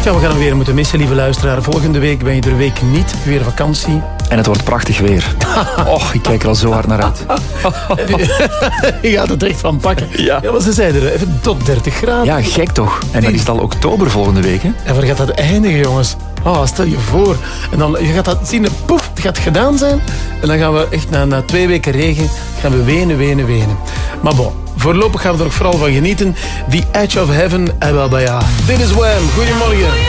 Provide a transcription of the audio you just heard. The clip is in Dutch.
Ja, we gaan hem weer moeten missen, lieve luisteraar. Volgende week ben je er week niet. Weer vakantie. En het wordt prachtig weer. Och, ik kijk er al zo hard naar uit. Je gaat het echt van pakken. Ja. Ja, maar ze zeiden er, even tot 30 graden. Ja, gek toch? En dan is het al oktober volgende week, hè? En waar gaat dat eindigen, jongens? Oh, stel je voor. En dan je gaat dat zien, poef, het gaat gedaan zijn. En dan gaan we echt na 2 weken regen, gaan we wenen. Maar bon, voorlopig gaan we er nog vooral van genieten. The Edge of Heaven, en wel bij ja. Dit is Wham. Goedemorgen.